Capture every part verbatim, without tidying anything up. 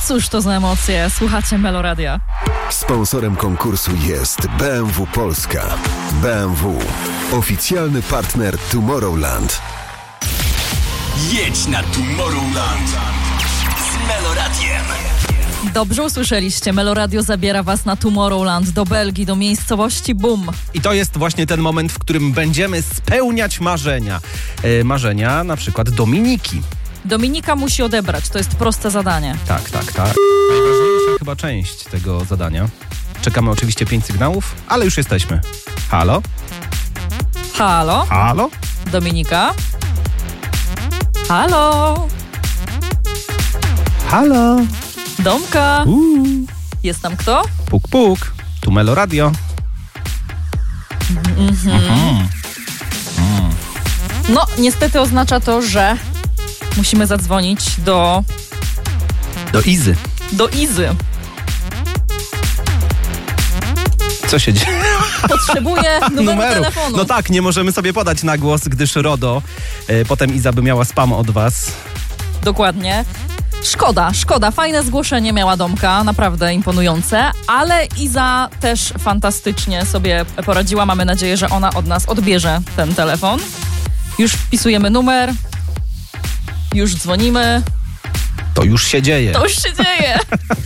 Cóż to za emocje? Słuchacie Meloradia. Sponsorem konkursu jest B M W Polska. B M W. Oficjalny partner Tomorrowland. Jedź na Tomorrowland z Meloradiem. Dobrze usłyszeliście, Meloradio zabiera was na Tomorrowland, do Belgii, do miejscowości Bum. I to jest właśnie ten moment, w którym będziemy spełniać marzenia. E, marzenia na przykład Dominiki. Dominika musi odebrać, to jest proste zadanie. Tak, tak, tak. Najważniejsza chyba część tego zadania. Czekamy oczywiście pięć sygnałów, ale już jesteśmy. Halo? Halo? Halo? Dominika? Halo? Halo? Domka? Uuu. Jest tam kto? Puk, puk. Tu Meloradio. Mhm. Mhm. No, niestety oznacza to, że musimy zadzwonić do... Do Izy. do Izy. Co się dzieje? Potrzebuję numeru, telefonu. No tak, nie możemy sobie podać na głos, gdyż RODO. E, potem Iza by miała spam od was. Dokładnie. Szkoda, szkoda. Fajne zgłoszenie miała Domka, naprawdę imponujące, ale Iza też fantastycznie sobie poradziła. Mamy nadzieję, że ona od nas odbierze ten telefon. Już wpisujemy numer, już dzwonimy. To już się dzieje. To już się dzieje.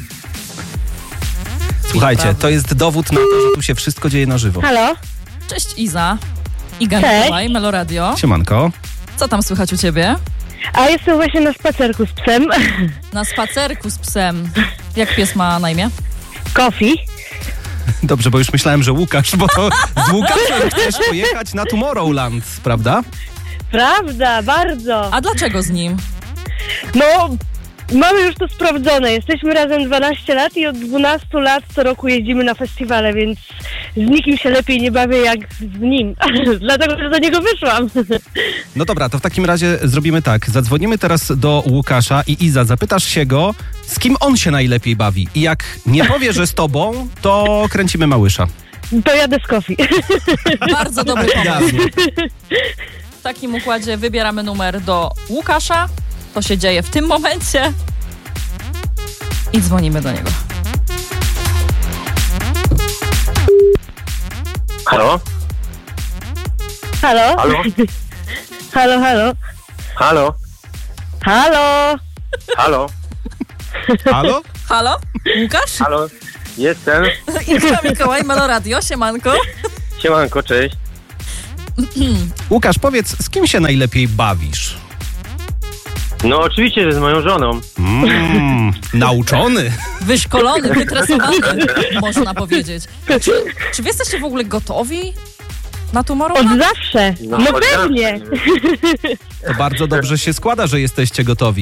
Słuchajcie, to jest dowód na to, że tu się wszystko dzieje na żywo. Halo? Cześć Iza. Iga Cześć. Mikołaj, Meloradio. Siemanko. Co tam słychać u ciebie? A jestem właśnie na spacerku z psem. Na spacerku z psem. Jak pies ma na imię? Kofi. Dobrze, bo już myślałem, że Łukasz, bo to z Łukaszem chcesz pojechać na Tomorrowland, prawda? Prawda, bardzo. A dlaczego z nim? No, mamy już to sprawdzone. Jesteśmy razem dwanaście lat i od dwunastu lat co roku jeździmy na festiwale, więc z nikim się lepiej nie bawię jak z nim. Dlatego, że do niego wyszłam. No dobra, to w takim razie zrobimy tak. Zadzwonimy teraz do Łukasza i Iza, zapytasz się go, z kim on się najlepiej bawi. I jak nie powie, że z tobą, to kręcimy Małysza. To jadę z Kofi. Bardzo dobry pomysł. W takim układzie wybieramy numer do Łukasza. To się dzieje w tym momencie. I dzwonimy do niego. Halo? Halo? Halo? Halo, halo. Halo? Halo? Halo? Halo? Halo? Łukasz? Halo? Jestem. Iga Mikołaj, Meloradio, siemanko. Siemanko, cześć. Łukasz, powiedz, z kim się najlepiej bawisz? No oczywiście, że z moją żoną. Mm, nauczony. Wyszkolony, wytresowany, można powiedzieć. Czy, czy wy jesteście w ogóle gotowi na Od Tomorrowland? zawsze. No, No od pewnie. zawsze. To bardzo dobrze się składa, że jesteście gotowi.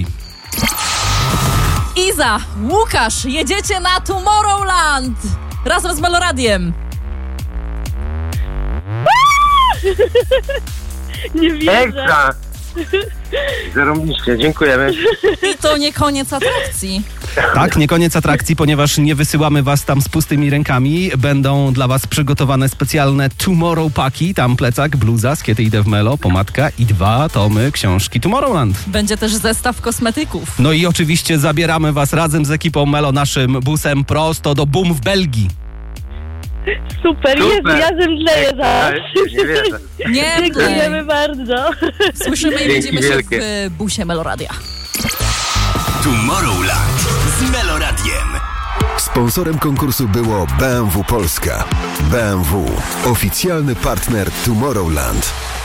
Iza, Łukasz, jedziecie na Tomorrowland razem z Meloradiem. Nie wierzę. Ekstra! Zarąbiście, dziękujemy. I to nie koniec atrakcji. Tak, nie koniec atrakcji, ponieważ nie wysyłamy was tam z pustymi rękami. Będą dla was przygotowane specjalne Tomorrow Paki. Tam plecak, bluza z Kiedy idę w Melo, pomadka i dwa tomy książki Tomorrowland. Będzie też zestaw kosmetyków. No i oczywiście zabieramy was razem z ekipą Melo naszym busem prosto do Bum w Belgii. Super, Jezu, ja zemdleję zaraz. Nie wierzę. Nie, Dziękujemy play. bardzo. Słyszymy i Dzięki widzimy się wielkie. w busie Meloradia. Tomorrowland z Meloradiem. Sponsorem konkursu było B M W Polska. B M W. Oficjalny partner Tomorrowland.